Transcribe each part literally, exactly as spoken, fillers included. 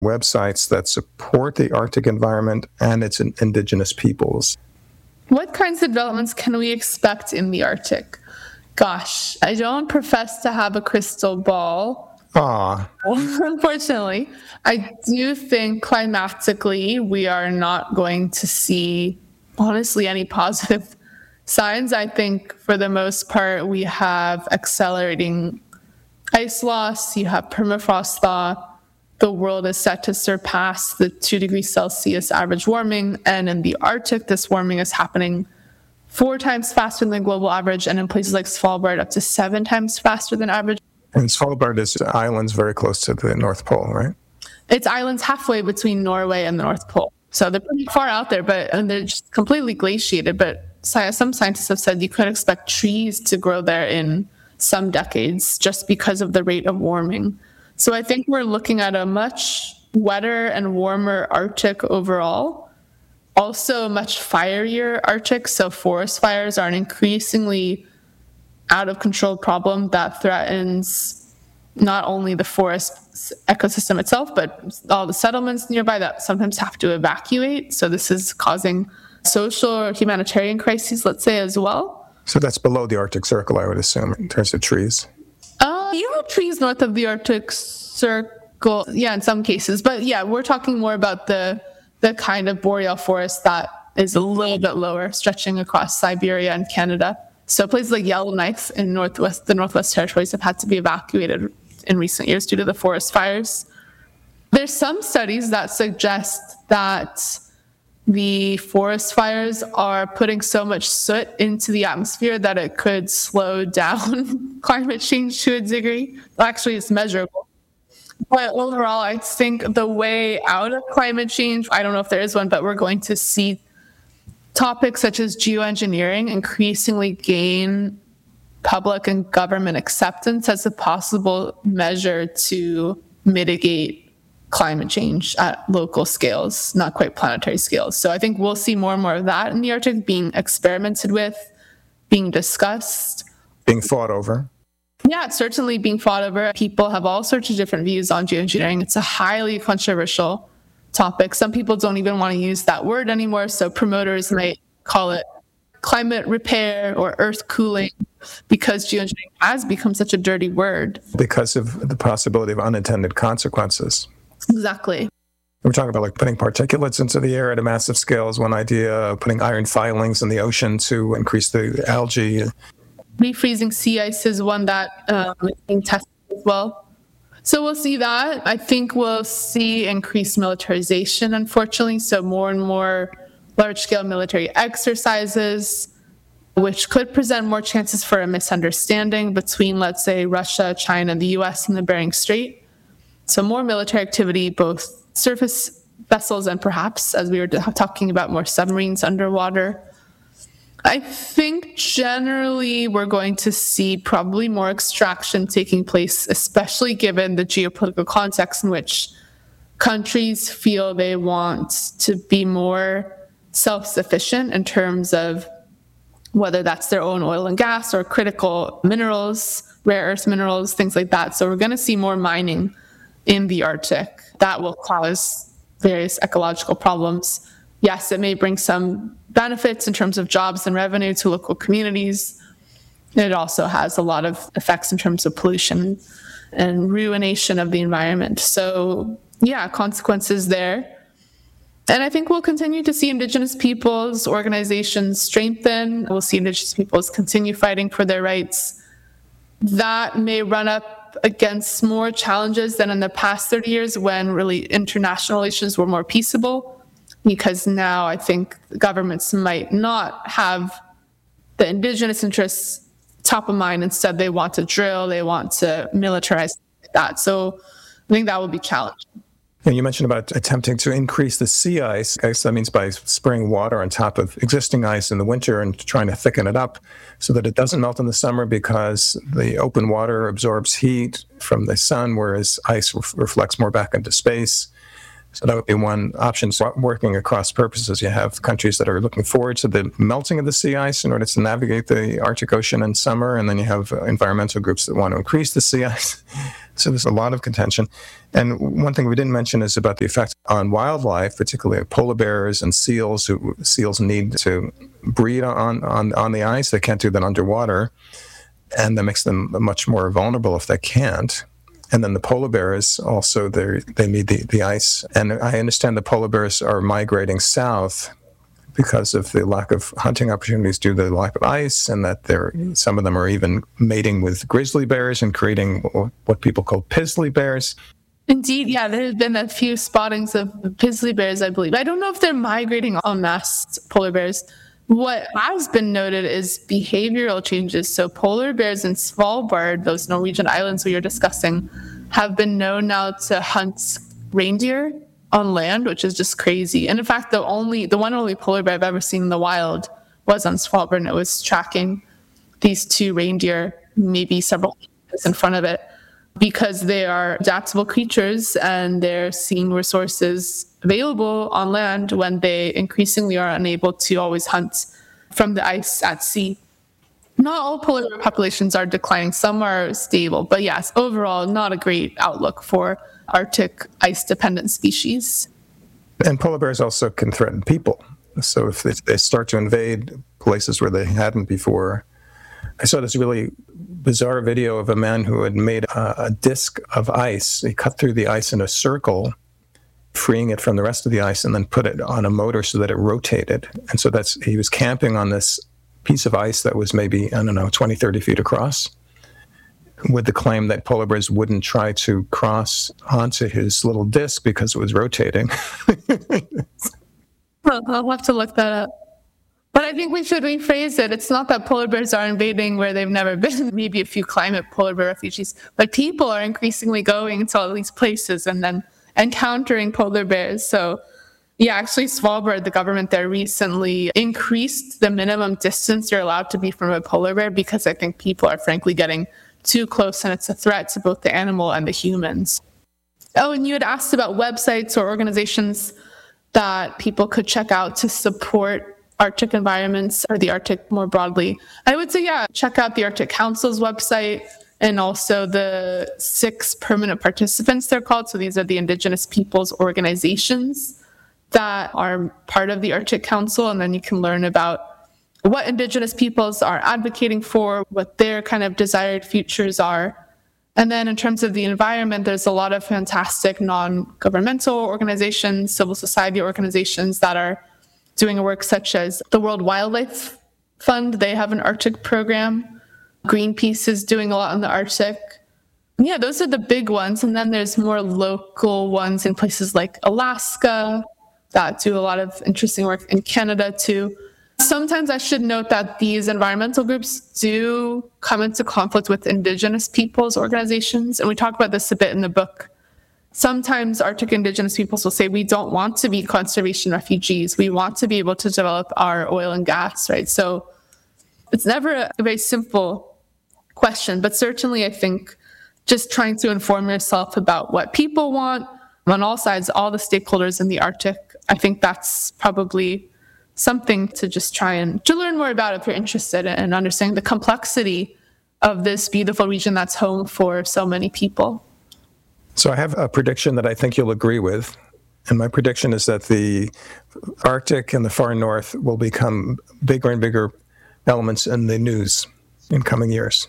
websites that support the Arctic environment and its indigenous peoples. What kinds of developments can we expect in the Arctic? Gosh, I don't profess to have a crystal ball. Ah, Unfortunately, I do think climatically we are not going to see, honestly, any positive signs. I think for the most part, we have accelerating ice loss, you have permafrost thaw. The world is set to surpass the two degrees Celsius average warming. And in the Arctic, this warming is happening four times faster than the global average, and in places like Svalbard, up to seven times faster than average. And Svalbard is islands very close to the North Pole, right? It's islands halfway between Norway and the North Pole. So they're pretty far out there, but and they're just completely glaciated. But some scientists have said you could expect trees to grow there in some decades just because of the rate of warming. So I think we're looking at a much wetter and warmer Arctic overall. Also a much fierier Arctic. So forest fires are an increasingly out of control problem that threatens not only the forest ecosystem itself, but all the settlements nearby that sometimes have to evacuate. So this is causing social or humanitarian crises, let's say, as well. So that's below the Arctic Circle, I would assume, in terms of trees. Uh, you have trees north of the Arctic Circle, yeah, in some cases. But yeah, we're talking more about the the kind of boreal forest that is a little bit lower, stretching across Siberia and Canada. So places like Yellowknife in northwest, the Northwest Territories have had to be evacuated in recent years due to the forest fires. There's some studies that suggest that the forest fires are putting so much soot into the atmosphere that it could slow down climate change to a degree. Actually, it's measurable. But overall, I think the way out of climate change, I don't know if there is one, but we're going to see topics such as geoengineering increasingly gain public and government acceptance as a possible measure to mitigate climate change at local scales, not quite planetary scales. So I think we'll see more and more of that in the Arctic being experimented with, being discussed. Being fought over. Yeah, it's certainly being fought over. People have all sorts of different views on geoengineering. It's a highly controversial topic. Some people don't even want to use that word anymore, so promoters might call it climate repair or earth cooling because geoengineering has become such a dirty word. Because of the possibility of unintended consequences. Exactly. We're talking about like putting particulates into the air at a massive scale is one idea, putting iron filings in the ocean to increase the algae. Refreezing sea ice is one that um, is being tested as well. So we'll see that. I think we'll see increased militarization, unfortunately. So more and more large-scale military exercises, which could present more chances for a misunderstanding between, let's say, Russia, China, the U S, and the Bering Strait. So more military activity, both surface vessels and perhaps, as we were talking about, more submarines underwater. I think generally we're going to see probably more extraction taking place, especially given the geopolitical context in which countries feel they want to be more self-sufficient in terms of whether that's their own oil and gas or critical minerals, rare earth minerals, things like that. So we're going to see more mining in the Arctic. That will cause various ecological problems. Yes, it may bring some benefits in terms of jobs and revenue to local communities. It also has a lot of effects in terms of pollution and ruination of the environment. So, yeah, consequences there. And I think we'll continue to see Indigenous peoples' organizations strengthen. We'll see Indigenous peoples continue fighting for their rights. That may run up against more challenges than in the past thirty years when really international relations were more peaceable. Because now I think governments might not have the Indigenous interests top of mind. Instead, they want to drill, they want to militarize that. So I think that will be challenging. And you mentioned about attempting to increase the sea ice. I guess that means by spraying water on top of existing ice in the winter and trying to thicken it up so that it doesn't melt in the summer because the open water absorbs heat from the sun, whereas ice ref- reflects more back into space. So that would be one option. So working across purposes, you have countries that are looking forward to the melting of the sea ice in order to navigate the Arctic Ocean in summer, and then you have environmental groups that want to increase the sea ice. So there's a lot of contention. And one thing we didn't mention is about the effect on wildlife, particularly polar bears and seals. Who, seals need to breed on, on, on the ice. They can't do that underwater, and that makes them much more vulnerable if they can't. And then the polar bears also, they need the, the ice. And I understand the polar bears are migrating south because of the lack of hunting opportunities due to the lack of ice, and that they're, some of them are even mating with grizzly bears and creating what people call pizzly bears. Indeed, yeah, there have been a few spottings of pizzly bears, I believe. I don't know if they're migrating en masse, polar bears. What has been noted is behavioral changes. So polar bears in Svalbard, those Norwegian islands we were discussing, have been known now to hunt reindeer on land, which is just crazy. And in fact, the only, the one only polar bear I've ever seen in the wild was on Svalbard, and it was tracking these two reindeer, maybe several meters in front of it, because they are adaptable creatures and they're seeing resources available on land when they increasingly are unable to always hunt from the ice at sea. Not all polar bear populations are declining. Some are stable. But yes, overall, not a great outlook for Arctic ice-dependent species. And polar bears also can threaten people. So if they, they start to invade places where they hadn't before. I saw this really bizarre video of a man who had made a, a disc of ice. He cut through the ice in a circle, freeing it from the rest of the ice, and then put it on a motor so that it rotated. And so that's, he was camping on this piece of ice that was maybe, I don't know, twenty, thirty feet across, with the claim that polar bears wouldn't try to cross onto his little disc because it was rotating. Well, I'll have to look that up. But I think we should rephrase it. It's not that polar bears are invading where they've never been, maybe a few climate polar bear refugees, but people are increasingly going to all these places and then encountering polar bears. So yeah, actually Svalbard, the government there recently increased the minimum distance you're allowed to be from a polar bear because I think people are frankly getting too close and it's a threat to both the animal and the humans. Oh, and you had asked about websites or organizations that people could check out to support Arctic environments or the Arctic more broadly. I would say, yeah, check out the Arctic Council's website and also the six permanent participants, they're called. So these are the Indigenous peoples organizations that are part of the Arctic Council. And then you can learn about what Indigenous peoples are advocating for, what their kind of desired futures are. And then in terms of the environment, there's a lot of fantastic non-governmental organizations, civil society organizations that are doing work such as the World Wildlife Fund. They have an Arctic program. Greenpeace is doing a lot in the Arctic. Yeah, those are the big ones. And then there's more local ones in places like Alaska that do a lot of interesting work, in Canada too. Sometimes I should note that these environmental groups do come into conflict with Indigenous peoples organizations. And we talk about this a bit in the book. Sometimes Arctic Indigenous peoples will say, we don't want to be conservation refugees. We want to be able to develop our oil and gas, right? So it's never a very simple question, but certainly I think just trying to inform yourself about what people want on all sides, all the stakeholders in the Arctic, I think that's probably something to just try and to learn more about if you're interested in understanding the complexity of this beautiful region that's home for so many people. So I have a prediction that I think you'll agree with. And my prediction is that the Arctic and the far north will become bigger and bigger elements in the news in coming years.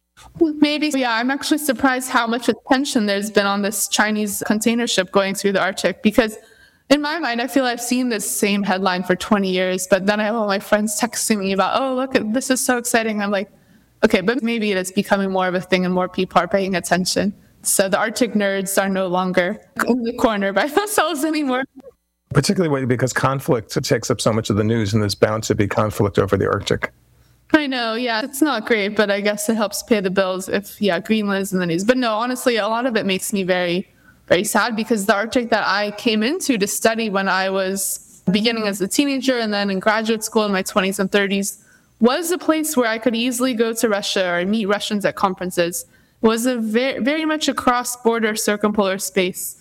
Maybe, yeah, I'm actually surprised how much attention there's been on this Chinese container ship going through the Arctic, because in my mind, I feel I've seen this same headline for twenty years, but then I have all my friends texting me about, oh, look, this is so exciting. I'm like, okay, but maybe it is becoming more of a thing and more people are paying attention. So the Arctic nerds are no longer in the corner by themselves anymore. Particularly because conflict takes up so much of the news, and there's bound to be conflict over the Arctic. I know, yeah, it's not great, but I guess it helps pay the bills if, yeah, Greenland is in the news. But no, honestly, a lot of it makes me very, very sad, because the Arctic that I came into to study when I was beginning as a teenager and then in graduate school in my twenties and thirties was a place where I could easily go to Russia or meet Russians at conferences. It was a very, very much a cross-border circumpolar space.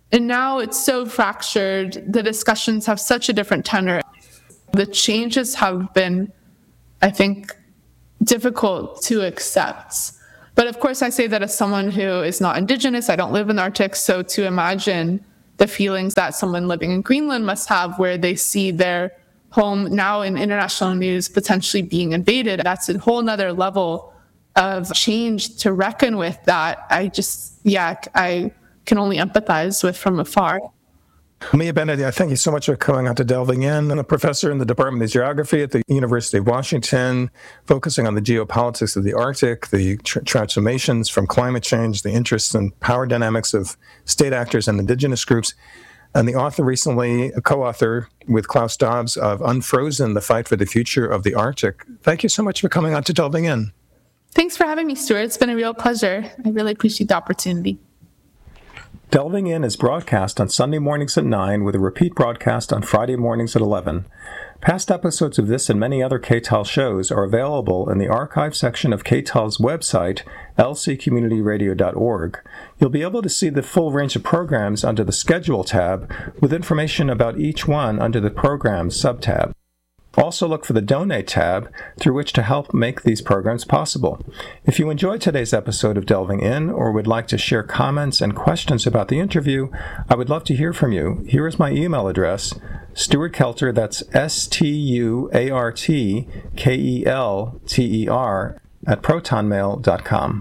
And now it's so fractured. The discussions have such a different tenor. The changes have been, I think, difficult to accept. But of course, I say that as someone who is not Indigenous, I don't live in the Arctic, so to imagine the feelings that someone living in Greenland must have where they see their home now in international news potentially being invaded, that's a whole nother level of change to reckon with that I just, yeah, I can only empathize with from afar. Mia Benedict, thank you so much for coming on to Delving In. I'm a professor in the Department of Geography at the University of Washington, focusing on the geopolitics of the Arctic, the tr- transformations from climate change, the interests and power dynamics of state actors and indigenous groups, and the author recently, a co-author with Klaus Dobbs of Unfrozen, The Fight for the Future of the Arctic. Thank you so much for coming on to Delving In. Thanks for having me, Stuart. It's been a real pleasure. I really appreciate the opportunity. Delving In is broadcast on Sunday mornings at nine with a repeat broadcast on Friday mornings at eleven. Past episodes of this and many other K T A L shows are available in the archive section of K T A L's website, l c community radio dot org. You'll be able to see the full range of programs under the Schedule tab, with information about each one under the Programs subtab. Also look for the Donate tab, through which to help make these programs possible. If you enjoyed today's episode of Delving In, or would like to share comments and questions about the interview, I would love to hear from you. Here is my email address, Stuart Kelter, that's S T U A R T K E L T E R, at protonmail dot com.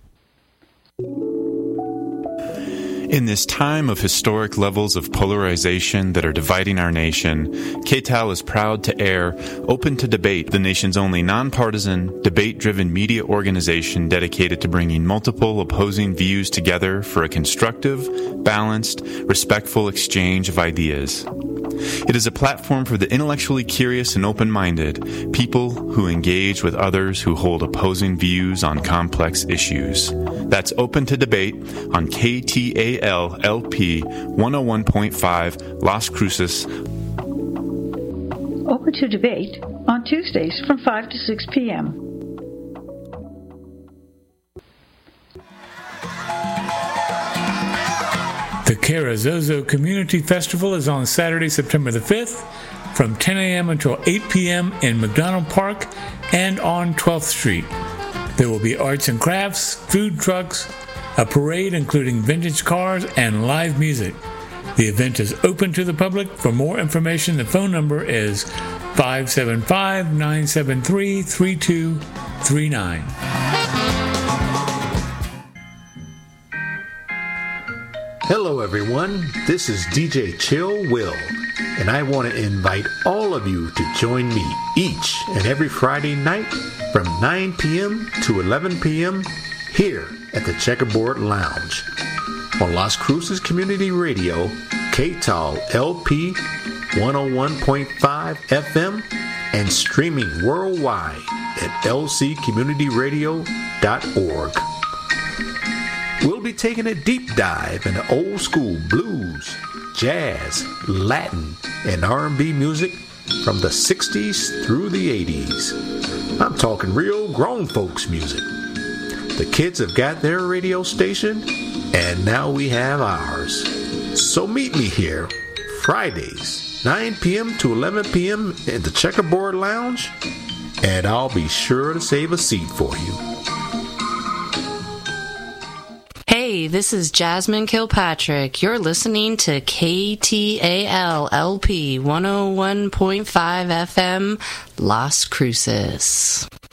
In this time of historic levels of polarization that are dividing our nation, K T A L is proud to air Open to Debate, the nation's only nonpartisan, debate-driven media organization dedicated to bringing multiple opposing views together for a constructive, balanced, respectful exchange of ideas. It is a platform for the intellectually curious and open-minded, people who engage with others who hold opposing views on complex issues. That's Open to Debate on K T A L L P one oh one point five Las Cruces. Open to Debate on Tuesdays from five to six p.m. The Carrizozo Community Festival is on Saturday, September the fifth, from ten a.m. until eight p.m. in McDonald Park and on twelfth Street. There will be arts and crafts, food trucks, a parade including vintage cars, and live music. The event is open to the public. For more information, the phone number is five seven five, nine seven three, three two three nine. Hello everyone, this is D J Chill Will, and I want to invite all of you to join me each and every Friday night from nine p.m. to eleven p.m. here at the Checkerboard Lounge on Las Cruces Community Radio, K T A L L P one oh one point five F M, and streaming worldwide at l c community radio dot org. We'll be taking a deep dive into old school blues, jazz, Latin, and R and B music from the sixties through the eighties. I'm talking real grown folks music. The kids have got their radio station, and now we have ours. So meet me here, Fridays, nine p.m. to eleven p.m. in the Checkerboard Lounge, and I'll be sure to save a seat for you. Hey, this is Jasmine Kilpatrick. You're listening to K T A L L P one oh one point five F M, Las Cruces.